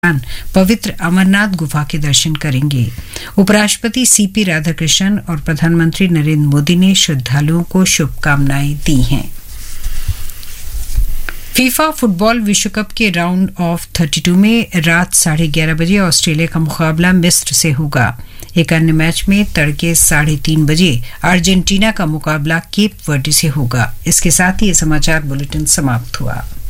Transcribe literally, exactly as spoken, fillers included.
पवित्र अमरनाथ गुफा के दर्शन करेंगे। उपराष्ट्रपति सीपी राधाकृष्णन और प्रधानमंत्री नरेंद्र मोदी ने श्रद्धालुओं को शुभकामनाएं दी हैं। फीफा फुटबॉल विश्व कप के राउंड ऑफ बत्तीस में रात साढ़े ग्यारह बजे ऑस्ट्रेलिया का मुकाबला मिस्र से होगा। एक अन्य मैच में तड़के साढ़े तीन बजे अर्जेंटीना का मुकाबला केप वर्डे से होगा। इसके साथ ही ये समाचार बुलेटिन समाप्त हुआ।